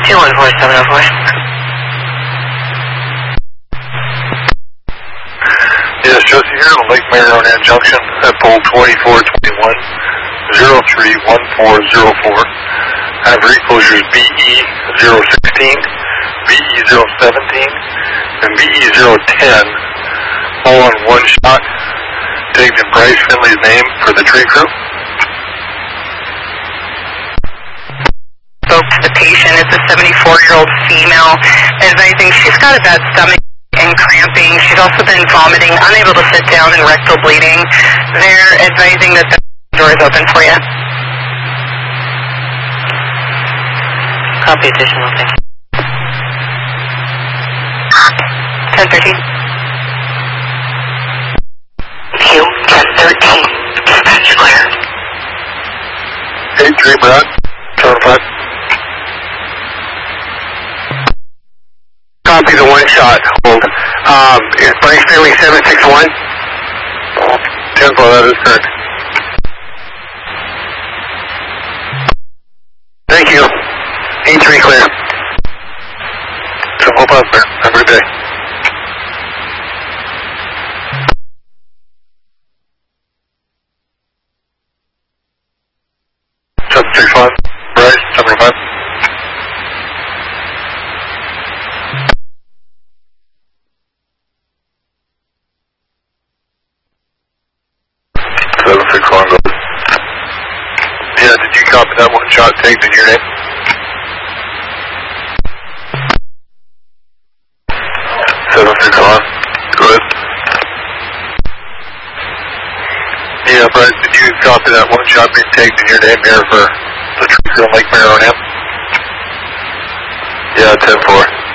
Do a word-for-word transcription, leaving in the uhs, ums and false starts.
two one four seven oh four. Yes, Josie here on Lake Marion Junction at pole twenty-four twenty-one, zero three one four zero four. I have reclosures B E zero sixteen, B E zero seventeen, and B E zero ten, all on one shot, taking Bryce Finley's name for the tree crew. Spoke to the patient. It's a seventy-four-year-old female, advising she's got a bad stomach and cramping. She's also been vomiting, unable to sit down, and rectal bleeding. They're advising that the door is open for you. Copy additional thing. ten thirteen. Q, ten thirteen. Dispatch clear. eight three, Brad. Certified. Copy the one shot. Hold. Um, is Bryce Finley seven six one? ten four, that is correct. Thank you. eight three clear. So hope out there. Have a good day. seven six one, Bryce, seventy-five. seven six one, go. Yeah, did you copy that one shot taken in your name? seven six one, go ahead. Yeah, Bryce, did you copy that one shot being taken in your name here for the tree crew on Lake Marion? Yeah, ten four.